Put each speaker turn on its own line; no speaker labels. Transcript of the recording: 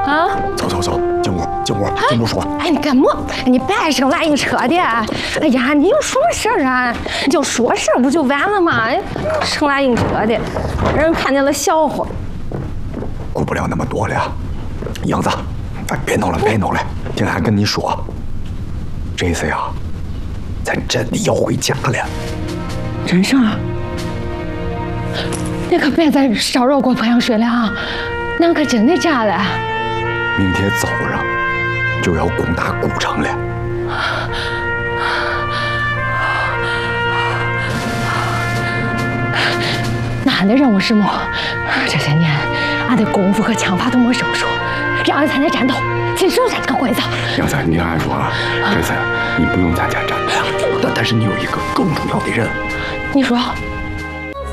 啊！
走，进屋说。
哎，你干么？你别生拉硬扯的！哎呀，你有什么事儿啊？你就说事儿不就完了吗？生拉硬扯的，让人看见了笑话。
顾不了那么多了，英子，哎，别弄了。今天还跟你说，这次呀，咱真的要回家了。
真是啊？你可别再烧肉过泼羊水了啊！俺可真的家了。
明天早上就要攻打古城了。
那俺的任务是么？这些年，俺的功夫和枪法都没生疏，让俺参加战斗，亲手杀这个鬼子。
英子，你听俺说啊，这次你不用参加战斗，但是你有一个更重要的任务。
你说？